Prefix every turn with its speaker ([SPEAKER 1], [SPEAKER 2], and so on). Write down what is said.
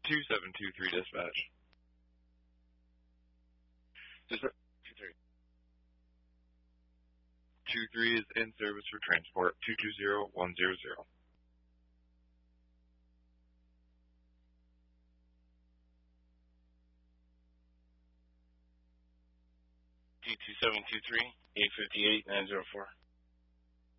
[SPEAKER 1] 2723 dispatch.
[SPEAKER 2] 23.
[SPEAKER 1] 23 is in service for transport. 220100.
[SPEAKER 2] T2723 858 904.